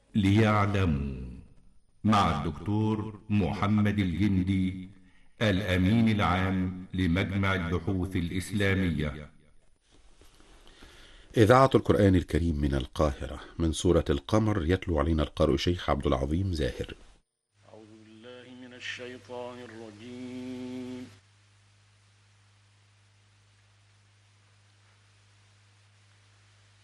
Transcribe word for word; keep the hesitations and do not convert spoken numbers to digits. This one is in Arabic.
ليعلموا، مع الدكتور محمد الجندي، الأمين العام لمجمع البحوث الإسلامية. إذاعة القرآن الكريم من القاهرة، من سورة القمر، يتلو علينا القارئ شيخ عبد العظيم زاهر. أعوذ بالله من الشيطان الرجيم.